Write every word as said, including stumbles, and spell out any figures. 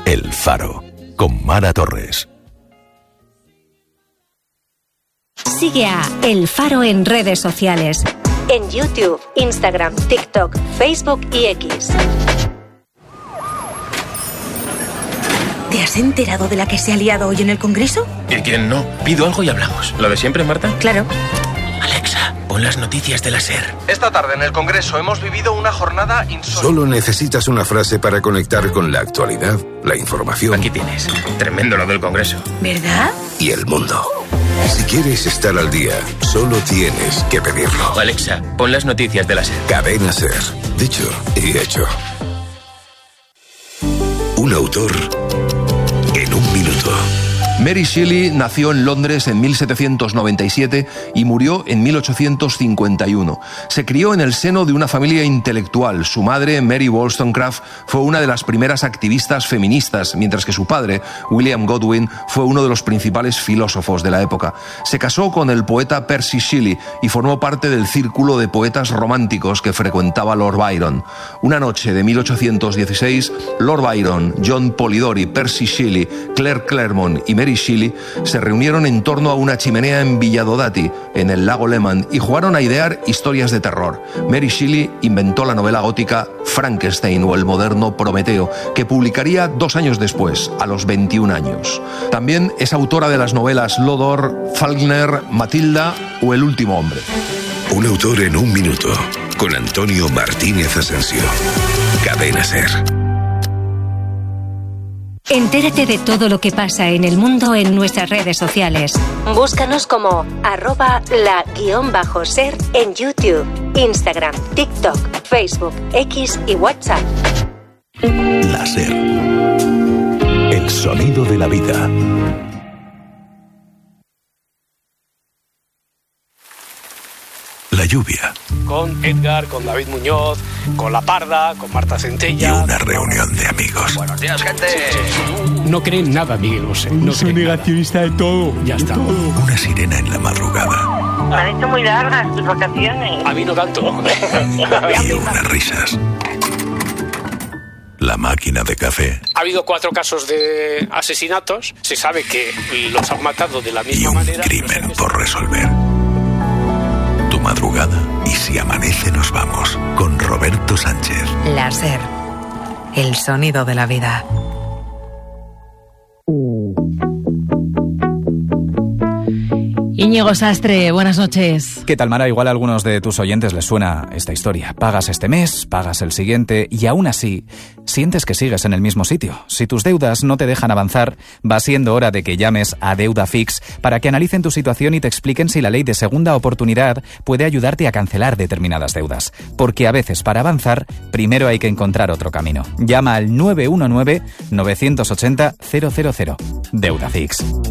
El Faro, con Mara Torres. Sigue a El Faro en redes sociales. En YouTube, Instagram, TikTok, Facebook y X. ¿Te has enterado de la que se ha liado hoy en el Congreso? ¿Y quién no? Pido algo y hablamos. ¿Lo de siempre, Marta? Claro. Alexa, pon las noticias de la SER. Esta tarde en el Congreso hemos vivido una jornada insólita. Solo necesitas una frase para conectar con la actualidad, la información. Aquí tienes. Tremendo lo del Congreso. ¿Verdad? Y el mundo. Si quieres estar al día, solo tienes que pedirlo. Alexa, pon las noticias de la SER. Cadena SER. Dicho y hecho. Un autor en un minuto. Mary Shelley nació en Londres en mil setecientos noventa y siete y murió en mil ochocientos cincuenta y uno. Se crió en el seno de una familia intelectual. Su madre, Mary Wollstonecraft, fue una de las primeras activistas feministas, mientras que su padre, William Godwin, fue uno de los principales filósofos de la época. Se casó con el poeta Percy Shelley y formó parte del círculo de poetas románticos que frecuentaba Lord Byron. Una noche de mil ochocientos dieciséis, Lord Byron, John Polidori, Percy Shelley, Claire Claremont y Mary Shelley se reunieron en torno a una chimenea en Villadodati, en el lago Lehmann, y jugaron a idear historias de terror. Mary Shelley inventó la novela gótica Frankenstein o el moderno Prometeo, que publicaría dos años después, a los veintiún años. También es autora de las novelas Lodor, Faulkner, Matilda o El último hombre. Un autor en un minuto, con Antonio Martínez Asensio. Cadena SER. Entérate de todo lo que pasa en el mundo en nuestras redes sociales. Búscanos como arroba la guión bajo ser en YouTube, Instagram, TikTok, Facebook, X y WhatsApp. La SER. El sonido de la vida. La lluvia. Con Edgar, con David Muñoz, con La Parda, con Marta Centella. Y una reunión de amigos. Buenos días, gente. No creen nada, Miguel Bosé. No soy negacionista de todo. Ya está. Una sirena en la madrugada. Me han hecho muy largas tus vacaciones. A mí no tanto. Y unas risas. La máquina de café. Ha habido cuatro casos de asesinatos. Se sabe que los han matado de la misma manera. Y un crimen por resolver. Tu madrugada. Y si amanece nos vamos. Con Roberto Sánchez. La SER. El sonido de la vida. Íñigo Sastre, buenas noches. ¿Qué tal, Mara? Igual a algunos de tus oyentes les suena esta historia. Pagas este mes, pagas el siguiente y aún así sientes que sigues en el mismo sitio. Si tus deudas no te dejan avanzar, va siendo hora de que llames a Deuda Fix para que analicen tu situación y te expliquen si la ley de segunda oportunidad puede ayudarte a cancelar determinadas deudas. Porque a veces para avanzar, primero hay que encontrar otro camino. Llama al nueve uno nueve, nueve ocho cero, cero cero cero. Deuda Fix.